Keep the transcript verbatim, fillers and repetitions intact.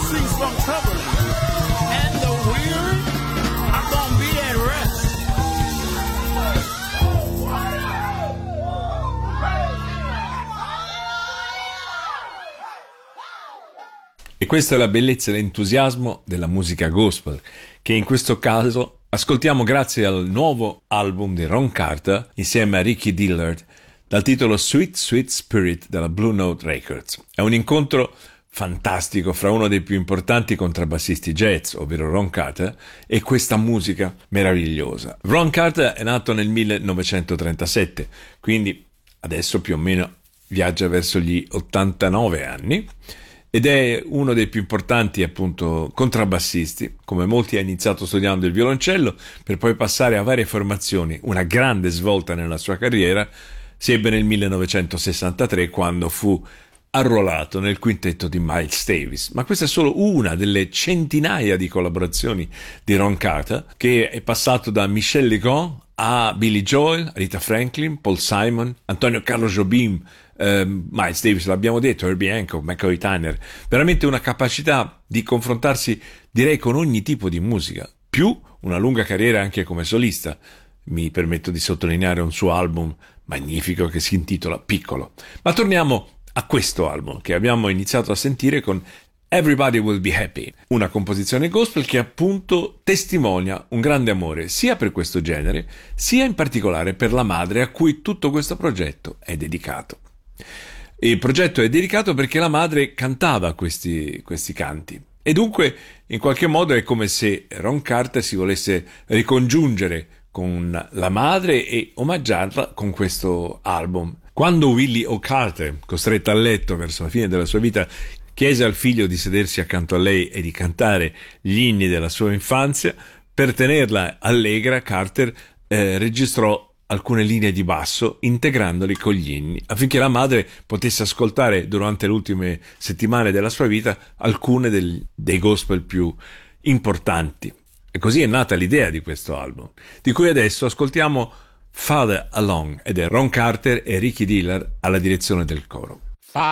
cease from troubling, and the weary are gonna be at rest. E questa è la bellezza e l'entusiasmo della musica gospel, che in questo caso ascoltiamo grazie al nuovo album di Ron Carter insieme a Ricky Dillard, dal titolo Sweet Sweet Spirit della Blue Note Records. È un incontro fantastico fra uno dei più importanti contrabbassisti jazz, ovvero Ron Carter, e questa musica meravigliosa. Ron Carter è nato nel millenovecentotrentasette, quindi adesso più o meno viaggia verso gli ottantanove anni, ed è uno dei più importanti appunto contrabbassisti. Come molti ha iniziato studiando il violoncello per poi passare a varie formazioni. Una grande svolta nella sua carriera si ebbe nel millenovecentosessantatré, quando fu arruolato nel quintetto di Miles Davis. Ma questa è solo una delle centinaia di collaborazioni di Ron Carter, che è passato da Michel Legrand a Billy Joel, Rita Franklin, Paul Simon, Antonio Carlo Jobim, eh, Miles Davis, l'abbiamo detto, Herbie Hancock, McCoy Tyner. Veramente una capacità di confrontarsi, direi, con ogni tipo di musica, più una lunga carriera anche come solista. Mi permetto di sottolineare un suo album magnifico che si intitola Piccolo. Ma torniamo a questo album che abbiamo iniziato a sentire con Everybody Will Be Happy, una composizione gospel che appunto testimonia un grande amore sia per questo genere, sia in particolare per la madre a cui tutto questo progetto è dedicato. Il progetto è dedicato perché la madre cantava questi, questi canti, e dunque in qualche modo è come se Ron Carter si volesse ricongiungere con la madre e omaggiarla con questo album. Quando Willie O. Carter, costretto a letto verso la fine della sua vita, chiese al figlio di sedersi accanto a lei e di cantare gli inni della sua infanzia, per tenerla allegra Carter eh, registrò alcune linee di basso integrandoli con gli inni, affinché la madre potesse ascoltare durante le ultime settimane della sua vita alcune del, dei gospel più importanti. E così è nata l'idea di questo album, di cui adesso ascoltiamo Father Along, ed è Ron Carter e Ricky Dillard alla direzione del coro.